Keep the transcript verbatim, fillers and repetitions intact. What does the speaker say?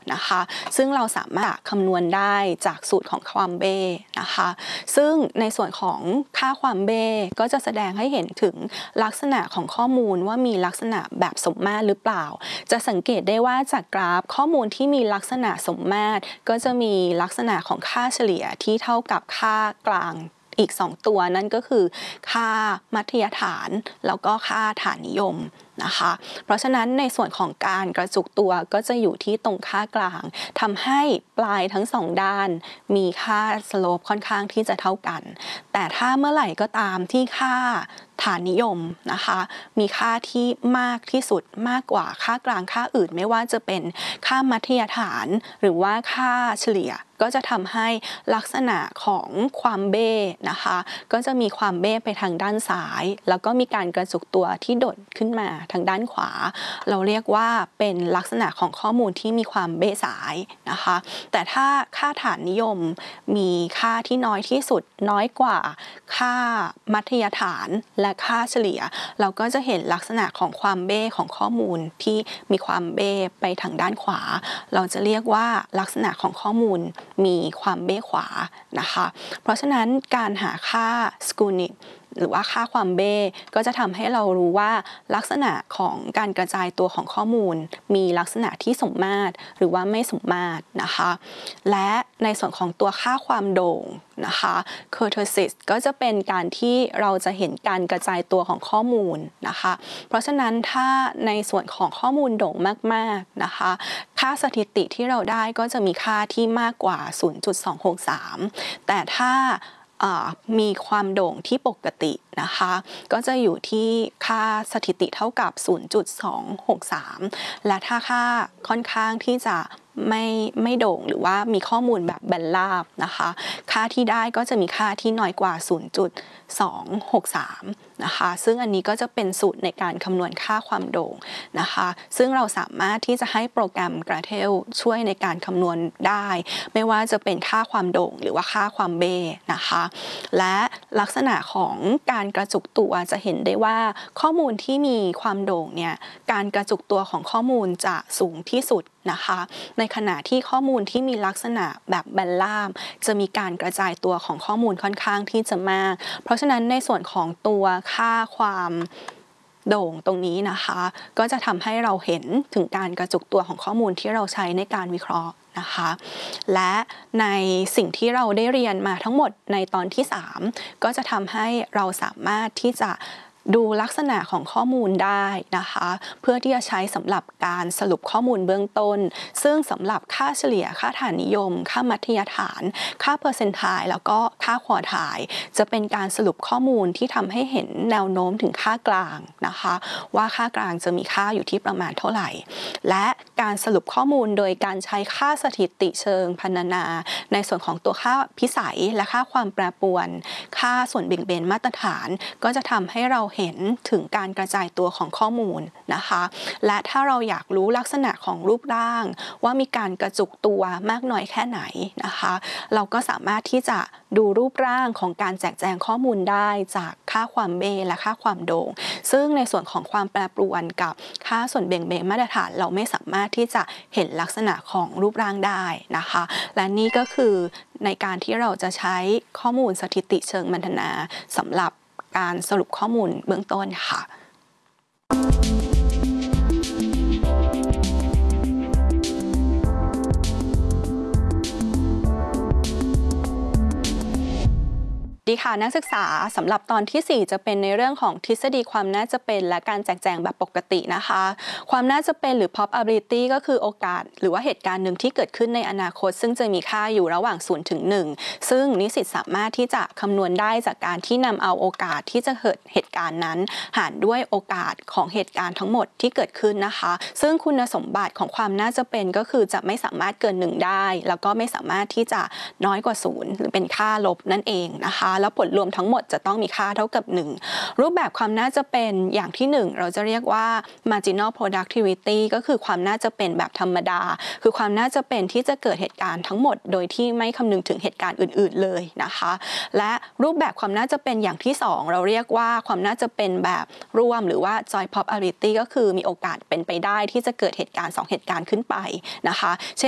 นะคะซึ่งเราสามารถคำนวณได้จากสูตรของความเบ้นะคะซึ่งในส่วนของค่าความเบ้ก็จะแสดงให้เห็นถึงลักษณะของข้อมูลว่ามีลักษณะแบบสมมาตรหรือเปล่าจะสังเกตได้ว่าจากกราฟข้อมูลที่มีลักษณะสมมาตรก็จะมีลักษณะของค่าเฉลี่ยที่เท่ากับค่ากลางอีกสองตัวนั่นก็คือค่ามัธยฐานแล้วก็ค่าฐานนิยมนะคะเพราะฉะนั้นในส่วนของการกระจุกตัวก็จะอยู่ที่ตรงค่ากลางทำให้ปลายทั้งสองด้านมีค่าสโลปค่อนข้างที่จะเท่ากันแต่ถ้าเมื่อไหร่ก็ตามที่ค่าฐานนิยมนะคะมีค่าที่มากที่สุดมากกว่าค่ากลางค่าอื่นไม่ว่าจะเป็นค่ามัธยฐานหรือว่าค่าเฉลี่ยก็จะทำให้ลักษณะของความเบ้นะคะก็จะมีความเบ้ไปทางด้านซ้ายแล้วก็มีการกระจุกตัวที่โดดขึ้นมาทางด้านขวาเราเรียกว่าเป็นลักษณะของข้อมูลที่มีความเบ้สายนะคะแต่ถ้าค่าฐานนิยมมีค่าที่น้อยที่สุดน้อยกว่าค่ามัธยฐานและค่าเฉลี่ยเราก็จะเห็นลักษณะของความเบ้ของข้อมูลที่มีความเบ้ไปทางด้านขวาเราจะเรียกว่าลักษณะของข้อมูลมีความเบ้ขวานะคะเพราะฉะนั้นการหาค่าสกูนิกหรือว่าค่าความเบ้ก็จะทำให้เรารู้ว่าลักษณะของการกระจายตัวของข้อมูลมีลักษณะที่สมมาตรหรือว่าไม่สมมาตรนะคะและในส่วนของตัวค่าความโด่งนะคะ kurtosis ก็จะเป็นการที่เราจะเห็นการกระจายตัวของข้อมูลนะคะเพราะฉะนั้นถ้าในส่วนของข้อมูลโด่งมากๆนะคะค่าสถิติที่เราได้ก็จะมีค่าที่มากกว่า ศูนย์จุดสองหกสาม แต่ถ้ามีความโด่งที่ปกตินะคะก็จะอยู่ที่ค่าสถิติเท่ากับ ศูนย์จุดสองหกสาม และถ้าค่าค่อนข้างที่จะไม่ไม่โด่งหรือว่ามีข้อมูลแบบแบนราบนะคะค่าที่ได้ก็จะมีค่าที่น้อยกว่า ศูนย์จุดสองหกสาม นะคะซึ่งอันนี้ก็จะเป็นสูตรในการคำนวณค่าความโด่งนะคะซึ่งเราสามารถที่จะให้โปรแกรม Gradle ช่วยในการคำนวณได้ไม่ว่าจะเป็นค่าความโด่งหรือว่าค่าความเบ้นะคะและลักษณะของการกระจุกตัวจะเห็นได้ว่าข้อมูลที่มีความโด่งเนี่ยการกระจุกตัวของข้อมูลจะสูงที่สุดนะคะในขณะที่ข้อมูลที่มีลักษณะแบบแบนราบจะมีการกระจายตัวของข้อมูลค่อนข้างที่จะมากเพราะฉะนั้นในส่วนของตัวค่าความโด่งตรงนี้นะคะก็จะทำให้เราเห็นถึงการกระจุกตัวของข้อมูลที่เราใช้ในการวิเคราะห์นะคะและในสิ่งที่เราได้เรียนมาทั้งหมดในตอนที่สามก็จะทำให้เราสามารถที่จะดูลักษณะของข้อมูลได้นะคะเพื่อที่จะใช้สำหรับการสรุปข้อมูลเบื้องต้นซึ่งสำหรับค่าเฉลี่ยค่าฐานนิยมค่ามัธยฐานค่าเปอร์เซนต์ไทล์แล้วก็ค่าควอไทล์จะเป็นการสรุปข้อมูลที่ทำให้เห็นแนวโน้มถึงค่ากลางนะคะว่าค่ากลางจะมีค่าอยู่ที่ประมาณเท่าไหร่และการสรุปข้อมูลโดยการใช้ค่าสถิติเชิงพรรณนาในส่วนของตัวค่าพิสัยและค่าความแปรปรวนค่าส่วนเบี่ยงเบนมาตรฐานก็จะทำให้เราเห็นถึงการกระจายตัวของข้อมูลนะคะและถ้าเราอยากรู้ลักษณะของรูปร่างว่ามีการกระจุกตัวมากน้อยแค่ไหนนะคะเราก็สามารถที่จะดูรูปร่างของการแจกแจงข้อมูลได้จากค่าความเบ้และค่าความโด่งซึ่งในส่วนของความแปรปรวนกับค่าส่วนเบี่ยงเบนมาตรฐานเราไม่สามารถที่จะเห็นลักษณะของรูปร่างได้นะคะและนี่ก็คือในการที่เราจะใช้ข้อมูลสถิติเชิงมัณฑนาสำหรับการสรุปข้อมูลเบื้องต้นค่ะ ดีค่ะนักศึกษาสำหรับตอนที่สี่จะเป็นในเรื่องของทฤษฎีความน่าจะเป็นและการแจกแจงแบบปกตินะคะความน่าจะเป็นหรือ probability ก็คือโอกาสหรือว่าเหตุการณ์หนึ่งที่เกิดขึ้นในอนาคตซึ่งจะมีค่าอยู่ระหว่างศูนย์ถึงหนึ่งซึ่งนิสิตสามารถที่จะคำนวณได้จากการที่นำเอาโอกาสที่จะเกิดเหตุการณ์นั้นหารด้วยโอกาสของเหตุการณ์ทั้งหมดที่เกิดขึ้นนะคะซึ่งคุณสมบัติของความน่าจะเป็นก็คือจะไม่สามารถเกินหนึ่งได้แล้วก็ไม่สามารถที่จะน้อยกว่าศูนย์หรือเป็นค่าลบนั่นเองนะคะแล้วผลรวมทั้งหมดจะต้องมีค่าเท่ากับหนึ่งรูปแบบความน่าจะเป็นอย่างที่หนึ่งเราจะเรียกว่า marginal productivity ก็คือความน่าจะเป็นแบบธรรมดาคือความน่าจะเป็นที่จะเกิดเหตุการณ์ทั้งหมดโดยที่ไม่คำนึงถึงเหตุการณ์อื่นๆเลยนะคะและรูปแบบความน่าจะเป็นอย่างที่สองเราเรียกว่าความน่าจะเป็นแบบร่วมหรือว่า joint probability ก็คือมีโอกาสเป็นไปได้ที่จะเกิดเหตุการณ์สองเหตุการณ์ขึ้นไปนะคะ